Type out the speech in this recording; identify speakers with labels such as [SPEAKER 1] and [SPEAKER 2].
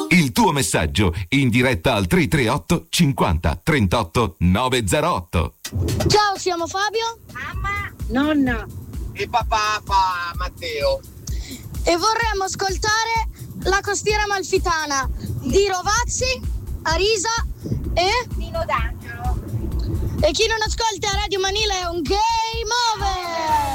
[SPEAKER 1] Il tuo messaggio in diretta al 338 50 38 908.
[SPEAKER 2] Ciao, siamo Fabio,
[SPEAKER 3] mamma, nonna
[SPEAKER 4] e papà Matteo.
[SPEAKER 2] E vorremmo ascoltare La costiera amalfitana di Rovazzi, Arisa e
[SPEAKER 3] Nino D'Angelo.
[SPEAKER 2] E chi non ascolta Radio Manila è un game over!